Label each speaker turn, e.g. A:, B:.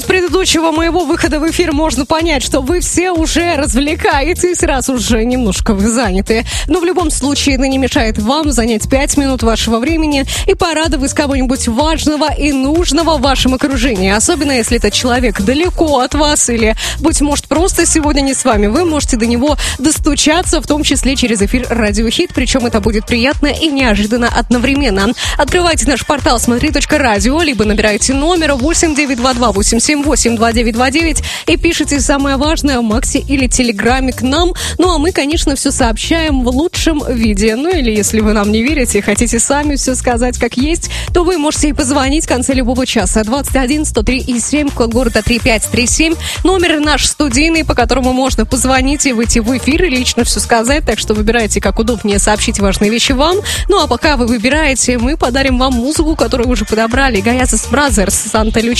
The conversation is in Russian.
A: с предыдущего моего выхода в эфир можно понять, что вы все уже развлекаетесь, раз уже немножко вы заняты. Но в любом случае это не мешает вам занять 5 минут вашего времени и порадовать кого-нибудь важного и нужного в вашем окружении. Особенно если этот человек далеко от вас или, быть может, просто сегодня не с вами. Вы можете до него достучаться, в том числе через эфир Радио Хит. Причем это будет приятно и неожиданно одновременно. Открывайте наш портал смотри.радио, либо набирайте номер 892-878-2929 и пишите самое важное в Максе или Телеграме к нам. Ну а мы, конечно, все сообщаем в лучшем виде. Ну или если вы нам не верите и хотите сами все сказать как есть, то вы можете и позвонить в конце любого часа. 21-103-7, код города 3537. Номер наш студийный, по которому можно позвонить и выйти в эфир и лично все сказать. Так что выбирайте, как удобнее сообщить важные вещи вам. Ну а пока вы выбираете, мы подарим вам музыку, которую уже подобрали. Гаязес Бразерс, Санта Лючия.